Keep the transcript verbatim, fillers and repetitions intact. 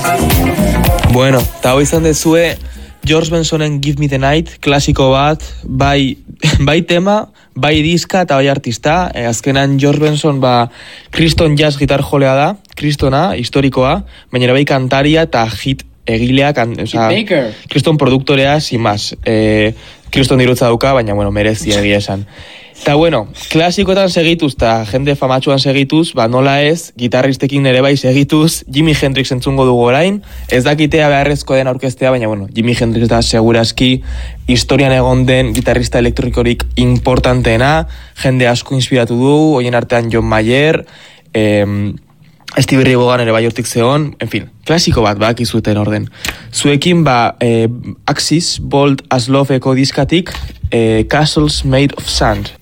Bueno, eta hau izan dezue George Bensonen Give Me the Night, klasiko bat, bai, bai tema, bai diska eta bai artista. E, azkenan George Benson ba, kriston jazz gitar jolea da, kristona, historikoa, baina bai kantaria eta hit egilea, kan, oza, kriston produktorea, sin más. E, kriston dirutza dauka, baina bueno, merezi egia esan. Eta bueno, klasikoetan segituz eta jende famatxuan segituz, ba nola ez, gitarristekin ere bai segituz, Jimi Hendrix entzungo dugu orain, ez dakitea beharrezko den aurkeztea, baina bueno, Jimi Hendrix da segurazki historian egon den gitarrista elektrikorik importanteena, jende asko inspiratu du, hoien artean John Mayer, em, Stevie Ray Vaughan ere bai hortik zeon, en fin, klasiko bat bak izuten orden. Zuekin ba, eh, Axis, Bold as Love eko diskatik, eh, Castles Made of Sand.